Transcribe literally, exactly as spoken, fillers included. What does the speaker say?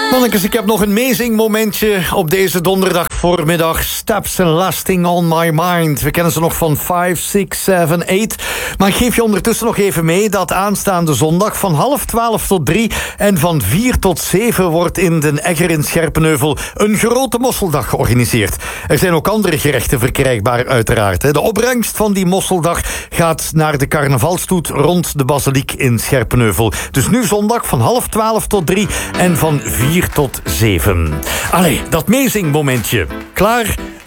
Mannekes, ik heb nog een amazing momentje op deze donderdag voormiddag. Steps and Lasting on My Mind. We kennen ze nog van vijf, zes, zeven, acht. Maar ik geef je ondertussen nog even mee dat aanstaande zondag van half twaalf tot drie en van vier tot zeven wordt in Den Egger in Scherpenheuvel een grote mosseldag georganiseerd. Er zijn ook andere gerechten verkrijgbaar uiteraard. De opbrengst van die mosseldag gaat naar de carnavalstoet rond de basiliek in Scherpenheuvel. Dus nu zondag van half twaalf tot drie en van vier tot zeven. Allee, dat amazing momentje. Klaar?